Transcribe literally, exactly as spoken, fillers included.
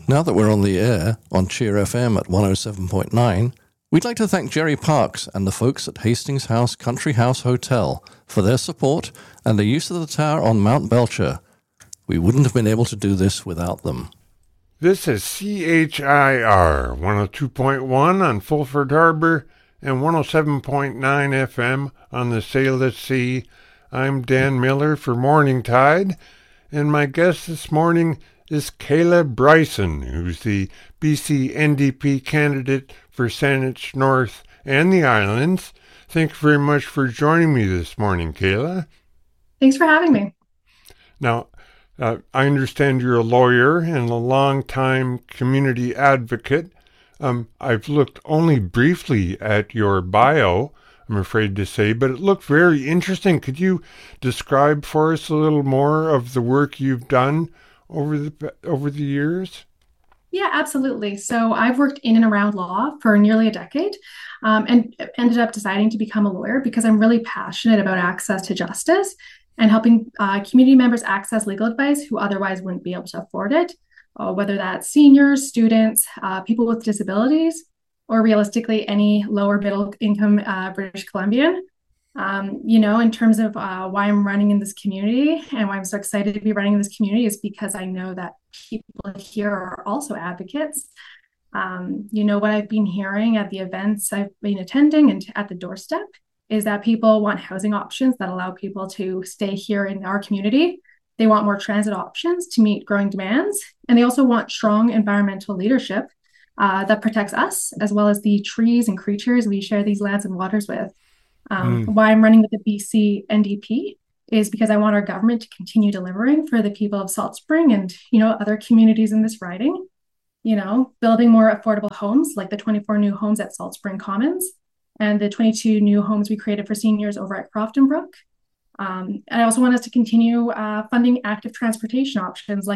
Now that we're on the air on Cheer F M at one oh seven point nine, we'd like to thank Jerry Parks and the folks at Hastings House Country House Hotel for their support and the use of the tower on Mount Belcher. We wouldn't have been able to do this without them. This is C H I R one oh two point one on Fulford Harbor and one oh seven point nine F M on the Sail at Sea. I'm Dan Miller for Morning Tide, and my guest this morning is Kayla Bryson, who's the B C N D P candidate for Saanich North and the Islands. Thank you very much for joining me this morning, Kayla. Thanks for having me. Now, uh, I understand you're a lawyer and a long-time community advocate. Um, I've looked only briefly at your bio, I'm afraid to say, but it looked very interesting. Could you describe for us a little more of the work you've done over the over the years? Yeah, absolutely. So I've worked in and around law for nearly a decade, um, and ended up deciding to become a lawyer because I'm really passionate about access to justice and helping uh, community members access legal advice who otherwise wouldn't be able to afford it, uh, whether that's seniors, students, uh, people with disabilities, or realistically any lower middle income uh, British Columbian. Um, you know, in terms of uh, why I'm running in this community and why I'm so excited to be running in this community is because I know that people here are also advocates. Um, you know, what I've been hearing at the events I've been attending and at the doorstep is that people want housing options that allow people to stay here in our community. They want more transit options to meet growing demands. And they also want strong environmental leadership uh, that protects us, as well as the trees and creatures we share these lands and waters with. Um, mm. Why I'm running with the B C N D P is because I want our government to continue delivering for the people of Salt Spring and, you know, other communities in this riding, you know, building more affordable homes like the twenty-four new homes at Salt Spring Commons and the twenty-two new homes we created for seniors over at Crofton Brook. Um, and I also want us to continue uh, funding active transportation options like